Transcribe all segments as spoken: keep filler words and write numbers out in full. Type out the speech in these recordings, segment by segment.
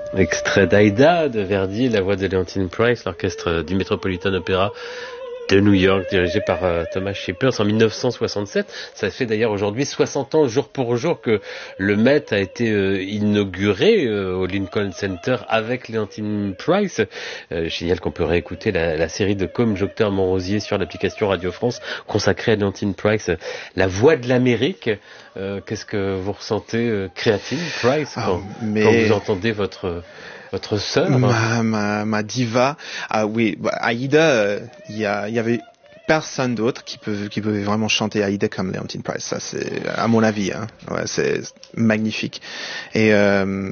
Extrait d'Aïda de Verdi, la voix de Leontyne Price, l'orchestre du Metropolitan Opera de New York, dirigé par euh, Thomas Shippers en dix-neuf cent soixante-sept. Ça fait d'ailleurs aujourd'hui soixante ans, jour pour jour, que le Met a été euh, inauguré euh, au Lincoln Center avec Leontyne Price. Euh, je signale qu'on peut réécouter la, la série de Comme Docteur Monrosier sur l'application Radio France, consacrée à Leontyne Price, la voix de l'Amérique. Euh, qu'est-ce que vous ressentez, euh, Créatine Price, quand, ah, mais... quand vous entendez votre... Votre sœur, ma, ma, ma diva. Ah oui, bah, Aïda, il euh, y, a, y avait personne d'autre qui peut, qui pouvait vraiment chanter Aïda comme Leontyne Price. Ça, c'est à mon avis, hein. Ouais, c'est magnifique. Et euh,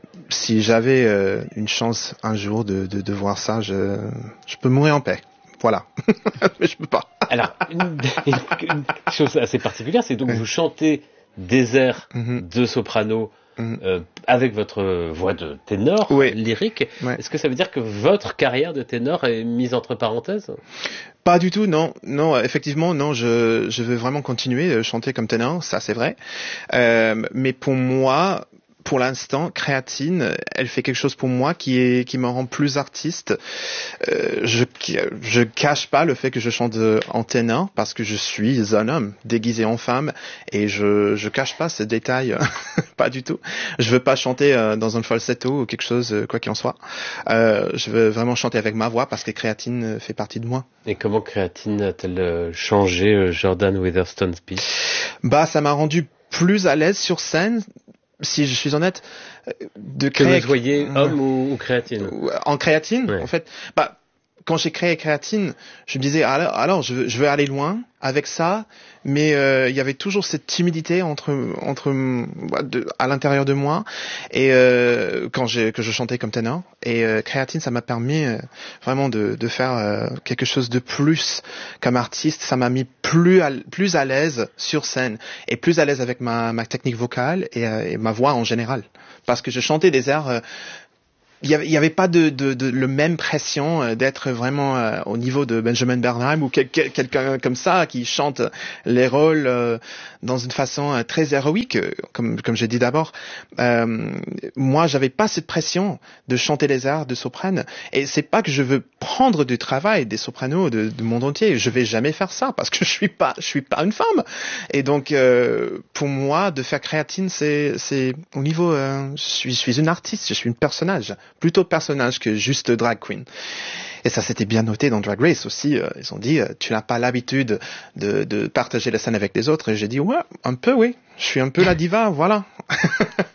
si j'avais euh, une chance un jour de, de, de voir ça, je, je peux mourir en paix. Voilà, mais je peux pas. Alors, une, une chose assez particulière, c'est donc vous chantez des airs mm-hmm. de soprano. Mmh. Euh, avec votre voix de ténor oui. lyrique, ouais. Est-ce que ça veut dire que votre carrière de ténor est mise entre parenthèses ? Pas du tout, non, non, effectivement, non. Je, je veux vraiment continuer à chanter comme ténor, ça c'est vrai. Euh, mais pour moi, pour l'instant, Créatine, elle fait quelque chose pour moi qui est qui me rend plus artiste. Euh, je je cache pas le fait que je chante en ténor parce que je suis un homme déguisé en femme et je je cache pas ce détail, pas du tout. Je veux pas chanter dans un falsetto ou quelque chose, quoi qu'il en soit. Euh, je veux vraiment chanter avec ma voix parce que Créatine fait partie de moi. Et comment Créatine a-t-elle changé Jordan Weatherstone's Peace ? Bah, ça m'a rendu plus à l'aise sur scène. Si je suis honnête, de créer... Que vous soyez homme ou, ou Créatine ? En Créatine, ouais. en fait, bah, quand j'ai créé Créatine, je me disais, alors, alors je, veux, je veux aller loin avec ça, mais euh, il y avait toujours cette timidité entre, entre, de, à l'intérieur de moi, et euh, quand j'ai, que je chantais comme ténor. Et euh, Créatine, ça m'a permis euh, vraiment de, de faire euh, quelque chose de plus comme artiste. Ça m'a mis plus à, plus à l'aise sur scène et plus à l'aise avec ma, ma technique vocale et, euh, et ma voix en général, parce que je chantais des airs. Euh, Il y avait, il y avait pas de, de, de le même pression euh, d'être vraiment euh, au niveau de Benjamin Bernheim ou quel, quel, quelqu'un comme ça qui chante les rôles euh, dans une façon euh, très héroïque, euh, comme comme j'ai dit d'abord. Euh, moi, j'avais pas cette pression de chanter les airs de soprano. Et c'est pas que je veux prendre du travail des sopranos de, de monde entier. Je vais jamais faire ça parce que je suis pas, je suis pas une femme. Et donc, euh, pour moi, de faire Créatine, c'est c'est au niveau. Euh, je suis, je suis une artiste, je suis un personnage. Plutôt personnage que juste drag queen. Et ça s'était bien noté dans Drag Race aussi. Euh, ils ont dit, euh, tu n'as pas l'habitude de, de partager la scène avec les autres. Et j'ai dit, ouais, un peu, oui. Je suis un peu la diva, voilà.